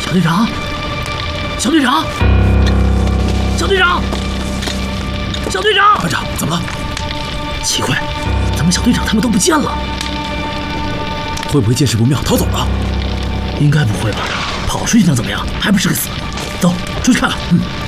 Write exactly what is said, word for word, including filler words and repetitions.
小队长，小队长，小队长，小队长！ 班长，怎么了？ 奇怪，怎么小队长他们都不见了？ 会不会见势不妙逃走了？ 应该不会吧？跑出去能怎么样？还不是个死？走，出去看看。嗯。